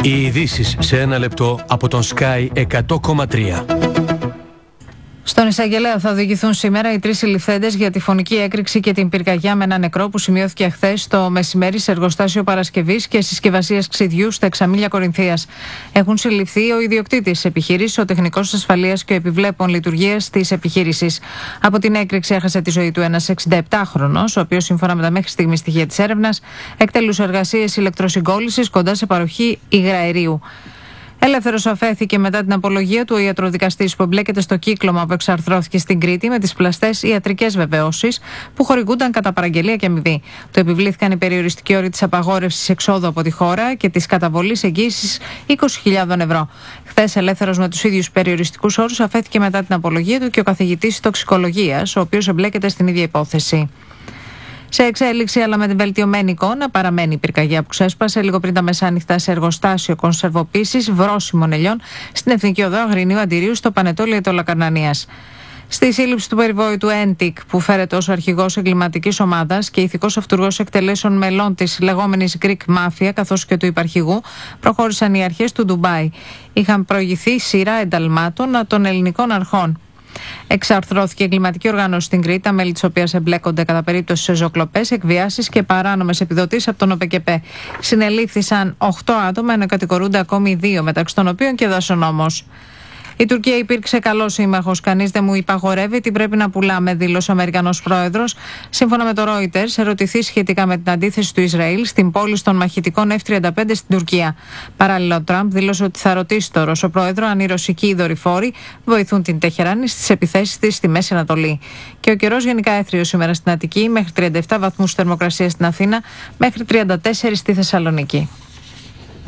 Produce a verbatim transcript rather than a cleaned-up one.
Οι ειδήσεις σε ένα λεπτό από τον Sky εκατό κόμμα τρία. Στον εισαγγελέα θα οδηγηθούν σήμερα οι τρεις συλληφθέντες για τη φωνική έκρηξη και την πυρκαγιά με ένα νεκρό που σημειώθηκε χθες το μεσημέρι σε εργοστάσιο παρασκευής και συσκευασίας ξυδιού στα Εξαμήλια Κορινθίας. Έχουν συλληφθεί ο ιδιοκτήτης της επιχείρησης, ο τεχνικός ασφαλείας και ο επιβλέπων λειτουργίας της επιχείρησης. Από την έκρηξη έχασε τη ζωή του ένας εξηνταεπτάχρονος, ο οποίος, σύμφωνα με τα μέχρι στιγμή στοιχεία της έρευνας, εκτελούσε εργασίες ηλεκτροσυγκόλλησης κοντά σε παροχή υγραερίου. Ελεύθερος αφέθηκε μετά την απολογία του ο ιατροδικαστής που εμπλέκεται στο κύκλωμα που εξαρθρώθηκε στην Κρήτη με τις πλαστές ιατρικές βεβαιώσεις που χορηγούνταν κατά παραγγελία και αμοιβή. Του επιβλήθηκαν οι περιοριστικοί όροι της απαγόρευσης εξόδου από τη χώρα και της καταβολής εγγύησης είκοσι χιλιάδες ευρώ. Χθες, ελεύθερος με τους ίδιους περιοριστικούς όρους, αφέθηκε μετά την απολογία του και ο καθηγητής τοξικολογίας, ο οποίος εμπλέκεται στην ίδια υπόθεση. Σε εξέλιξη, αλλά με την βελτιωμένη εικόνα, παραμένει η πυρκαγιά που ξέσπασε λίγο πριν τα μεσάνυχτα σε εργοστάσιο κονσερβοποίησης βρώσιμων ελιών στην Εθνική Οδό Αγρινίου Αντιρίου στο Πανετόλιο Ετωλακαρνανίας. Στη σύλληψη του περιβόητου ΕΝΤΙΚ, που φέρεται ως αρχηγός εγκληματικής ομάδας και ηθικός αυτούργος εκτελέσεων μελών της λεγόμενης Greek Mafia, καθώς και του υπαρχηγού, προχώρησαν οι αρχές του Ντουμπάι. Είχαν προηγηθεί σειρά ενταλμάτων των ελληνικών αρχών. Εξαρθρώθηκε εγκληματική οργάνωση στην Κρήτη, τα μέλη της οποίας εμπλέκονται κατά περίπτωση σε ζωοκλοπές, εκβιάσεις και παράνομες επιδοτήσεις από τον ΟΠΕΚΕΠΕ. Συνελήφθησαν οκτώ άτομα, ενώ κατηγορούνται ακόμη δύο, μεταξύ των οποίων και δασονόμος. Η Τουρκία υπήρξε καλός σύμμαχος. Κανείς δεν μου υπαγορεύει τι πρέπει να πουλάμε, δήλωσε ο Αμερικανός πρόεδρος. Σύμφωνα με το Reuters, ερωτηθεί σχετικά με την αντίθεση του Ισραήλ στην πόλη των μαχητικών εφ τριάντα πέντε στην Τουρκία. Παράλληλα, ο Τραμπ δήλωσε ότι θα ρωτήσει το Ρώσο πρόεδρο αν οι ρωσικοί δορυφόροι βοηθούν την Τεχεράνη στις επιθέσεις της στη Μέση Ανατολή. Και ο καιρός γενικά έθριος σήμερα στην Αττική, μέχρι τριάντα επτά βαθμούς θερμοκρασία στην Αθήνα, μέχρι τριάντα τέσσερα στη Θεσσαλονίκη.